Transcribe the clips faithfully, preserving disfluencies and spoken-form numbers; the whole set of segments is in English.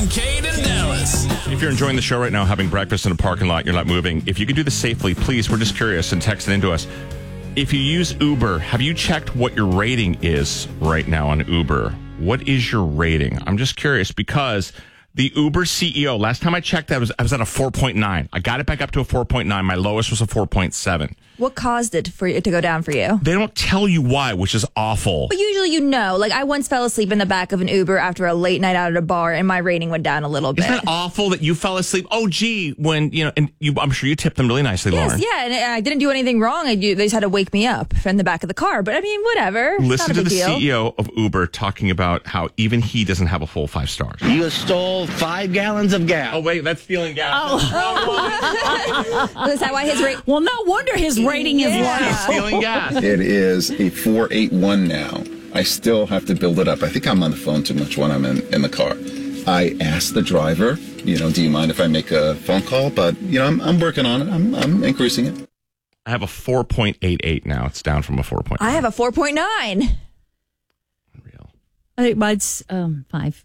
Kincaid and Dallas. If you're enjoying the show right now, having breakfast in a parking lot, you're not moving. If you could do this safely, please, we're just curious and text it into us. If you use Uber, have you checked what your rating is right now on Uber? What is your rating? I'm just curious because the Uber C E O, last time I checked, I was, I was at a four point nine. I got it back up to a four point nine. My lowest was a four point seven. What caused it for it to go down for you? They don't tell you why, which is awful. But usually you know. Like, I once fell asleep in the back of an Uber after a late night out at a bar, and my rating went down a little bit. Isn't that awful that you fell asleep? Oh, gee, when, you know, and you, I'm sure you tipped them really nicely, yes, Lauren. yeah, and I didn't do anything wrong. I do, they just had to wake me up from the back of the car. But, I mean, whatever. Listen Not a to the big deal. C E O of Uber talking about how even he doesn't have a full five stars. You stole five gallons of gas. Oh, wait, that's stealing gas. Oh. Is that why his rate? Well, no wonder his rating is Yeah. low. Stealing gas. It is a four eight one now. I still have to build it up. I think I'm on the phone too much when I'm in, in the car. I asked the driver, you know, do you mind if I make a phone call? But, you know, I'm, I'm working on it. I'm, I'm increasing it. I have a four point eight eight now. It's down from a four point nine. I have a four point nine. Unreal. I think mine's um, five.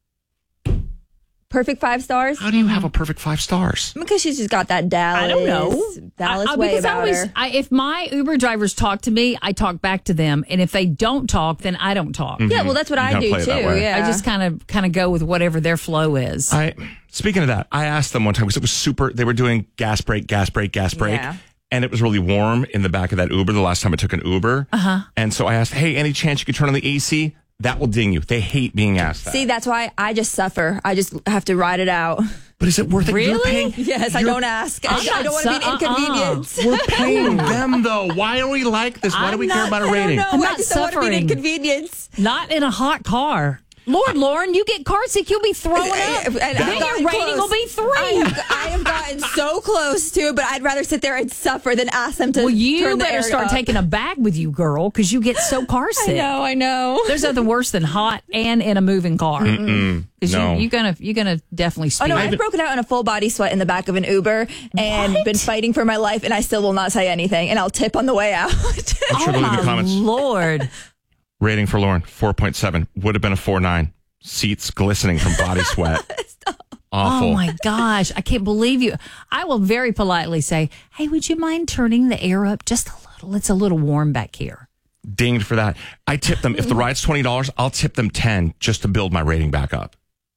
Perfect five stars? How do you have a perfect five stars? Because she's just got that Dallas. I don't know. Dallas I, I, way because I about always, her. I, if my Uber drivers talk to me, I talk back to them, and if they don't talk, then I don't talk. Yeah, well, that's what You I kinda do play it too. that way. Yeah, I just kind of kind of go with whatever their flow is. I Speaking of that, I asked them one time because it was super, they were doing gas break, gas break, gas break. Yeah. And it was really warm in the back of that Uber the last time I took an Uber. Uh-huh. And so I asked, hey, any chance you could turn on the A C? That will ding you. They hate being asked that. See, that's why I just suffer. I just have to ride it out. But is it worth it? You're Really? paying, Yes, I you're- don't ask. I, I'm I don't want to be an not su- uh-uh. inconvenience. We're paying them, though. Why are we like this? Why do I'm we care not- about a I don't rating? know. I'm I not just don't want to be an suffering. inconvenience. Not in a hot car. Lord, Lauren, you get car sick, you'll be throwing up. And Then I've your gotten rating close. will be three. I have, I have gotten so close to, but I'd rather sit there and suffer than ask them to. Well, you turn the better air start up. taking a bag with you, girl, because you get so car I sick. know, I know. There's nothing worse than hot and in a moving car. Because No. you, you're gonna you're gonna definitely Oh speed. no, I've broken out in a full body sweat in the back of an Uber and What? been fighting for my life, and I still will not say anything, and I'll tip on the way out. I'm sure oh they'll leave my the comments. Lord! Rating for Lauren, four point seven. Would have been a four point nine. Seats glistening from body sweat. Awful. Oh my gosh, I can't believe you. I will very politely say, "Hey, would you mind turning the air up just a little? It's a little warm back here." Dinged for that. I tip them. If the ride's twenty dollars, I'll tip them ten just to build my rating back up.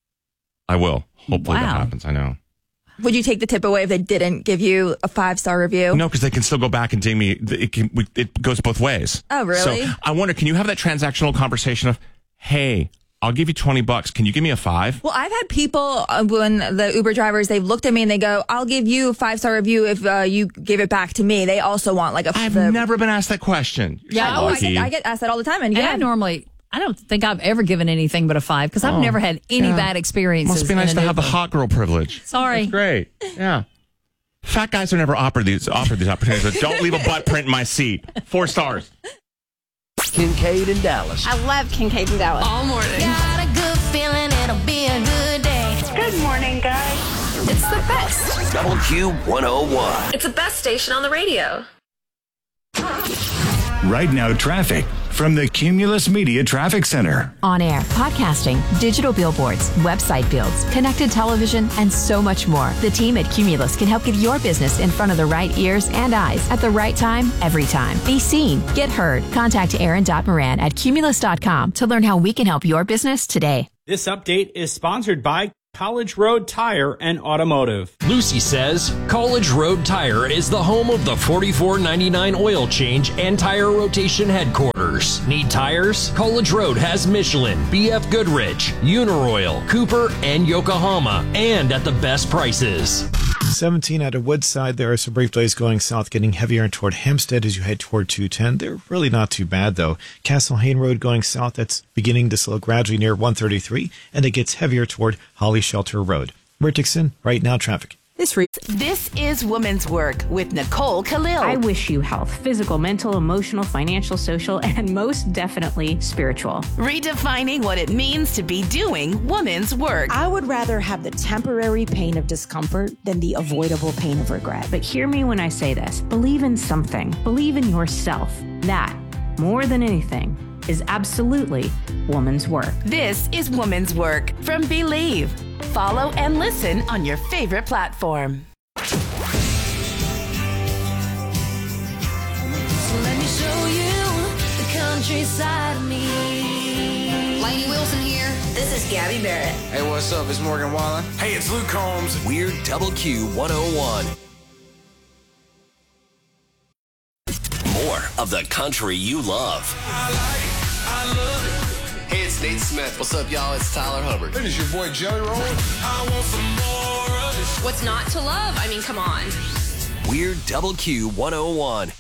I will. Hopefully that Wow. happens. I know. Would you take the tip away if they didn't give you a five star review? No, because they can still go back and ding me. It, can, we- it goes both ways. Oh, really? So I wonder, can you have that transactional conversation of, hey, I'll give you twenty bucks. Can you give me a five? Well, I've had people uh, when the Uber drivers, they've looked at me and they go, "I'll give you a five star review if uh, you give it back to me." They also want like a. I've the, never been asked that question. You're Yeah, so Oh, I lucky. get, I get asked that all the time, and And yeah, I normally, I don't think I've ever given anything but a five because I've Oh, never had any yeah. bad experiences. Must be in nice an to have the Uber. hot girl privilege. Sorry. That's great. Yeah. Fat guys are never offered these offered these opportunities. But don't leave a butt print in my seat. Four stars. Kincaid and Dallas. I love Kincaid and Dallas. All morning. Got a good feeling it'll be a good day. Good morning, guys. It's the best. Double Q one oh one. It's the best station on the radio. Right now, traffic from the Cumulus Media Traffic Center. On air, podcasting, digital billboards, website builds, connected television, and so much more. The team at Cumulus can help get your business in front of the right ears and eyes at the right time, every time. Be seen, get heard. Contact Aaron Moran at cumulus dot com to learn how we can help your business today. This update is sponsored by College Road Tire and Automotive. Lucy says College Road Tire is the home of the forty-four ninety-nine oil change and tire rotation headquarters. Need tires? College Road has Michelin, B F Goodrich, Uniroyal, Cooper, and Yokohama, and at the best prices. seventeen out of Woodside. There are some brief delays going south, getting heavier toward Hempstead as you head toward two ten. They're really not too bad, though. Castle Hayne Road going south, that's beginning to slow gradually near one thirty-three, and it gets heavier toward Holly Shelter Road. Richardson, right now, traffic. This, re- this is Women's Work with Nicole Khalil. I wish you health, physical, mental, emotional, financial, social, and most definitely spiritual. Redefining what it means to be doing women's work. I would rather have the temporary pain of discomfort than the avoidable pain of regret. But hear me when I say this. Believe in something. Believe in yourself. That, more than anything, is absolutely woman's work. This is Woman's Work from Believe. Follow and listen on your favorite platform. So let me show you the countryside of me. Lainey Wilson here. This is Gabby Barrett. Hey, what's up? It's Morgan Wallen. Hey, it's Luke Combs. We're Double Q one oh one. More of the country you love. I like, I love it. Hey, it's Nate Smith. What's up, y'all? It's Tyler Hubbard. Hey, it's your boy Jelly Roll. I want some more of this. What's not to love? I mean, come on. We're Double Q one oh one.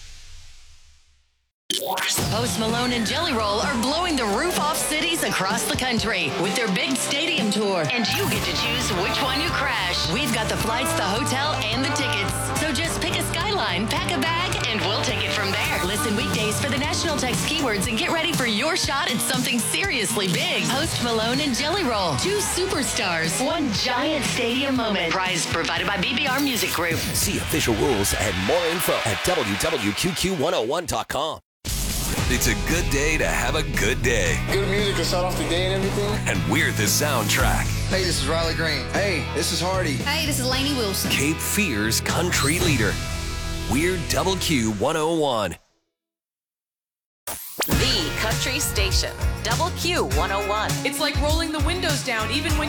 Post Malone and Jelly Roll are blowing the roof off cities across the country with their big stadium tour. And you get to choose which one you crash. We've got the flights, the hotel, and the tickets. So just pick a skyline, pack a bag, and we'll take it from there. Listen weekdays for the national text keywords and get ready for your shot at something seriously big. Post Malone and Jelly Roll. Two superstars. One giant stadium moment. Prize provided by B B R Music Group. See official rules and more info at w w q q one oh one dot com. It's a good day to have a good day. Good music to start off the day and everything. And we're the soundtrack. Hey, this is Riley Green. Hey, this is Hardy. Hey, this is Lainey Wilson. Cape Fear's country leader. We're Double Q one oh one. The country station. Double Q one oh one. It's like rolling the windows down even when